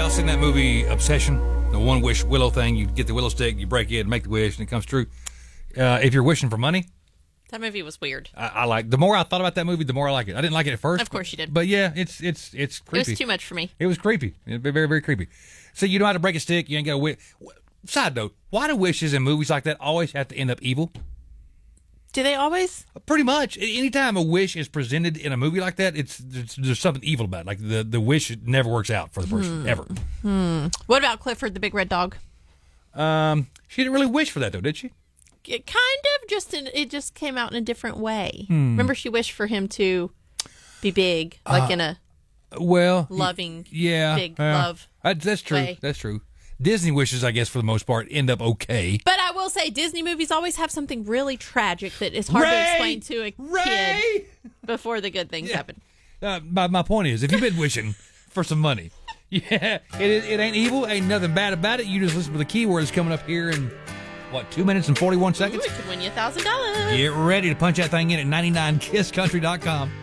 Y'all seen that movie Obsession? The one wish willow thing. You get the willow stick, you break it, make the wish, and it comes true. If you're wishing for money. That movie was weird. I like. The more I thought about that movie, the more I like it. I didn't like it at first. Of course you did. But yeah, it's creepy. It was too much for me. It was creepy. Very, very creepy. So you know how to break a stick. You ain't got to wish. Side note, why do wishes in movies like that always have to end up evil? Do they always? Pretty much. Anytime a wish is presented in a movie like that, there's something evil about it. Like the wish never works out for the person, ever. What about Clifford the Big Red Dog? She didn't really wish for that, though, did she? It kind of it just came out in a different way. Remember, she wished for him to be big, like in a loving, big love. That's true. way. That's true. Disney wishes, I guess, for the most part, end up okay. But I will say, Disney movies always have something really tragic that is hard to explain to a kid before the good things happen. My point is, if you've been wishing for some money, it ain't evil, ain't nothing bad about it. You just listen to the keywords coming up here in, 2 minutes and 41 seconds? Ooh, it could win you $1,000. Get ready to punch that thing in at 99kisscountry.com.